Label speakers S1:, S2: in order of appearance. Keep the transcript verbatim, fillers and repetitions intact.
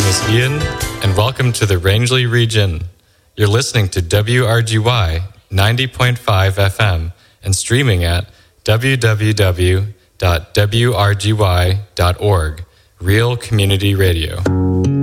S1: is Ian, and welcome to the Rangeley region. You're listening to W R G Y ninety point five F M and streaming at w w w dot w r g y dot org, Real Community Radio.